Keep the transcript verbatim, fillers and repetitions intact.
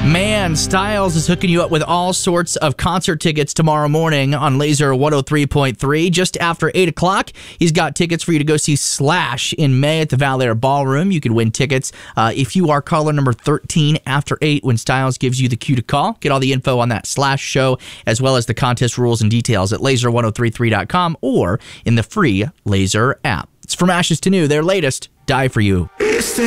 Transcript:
Man, Styles is hooking you up with all sorts of concert tickets tomorrow morning on Laser one oh three point three. Just after eight o'clock, he's got tickets for you to go see Slash in May at the Valair Ballroom. You can win tickets uh, if you are caller number thirteen after eight when Styles gives you the cue to call. Get all the info on that Slash show, as well as the contest rules and details at laser ten thirty-three dot com or in the free Laser app. It's From Ashes to New, their latest, Die For You.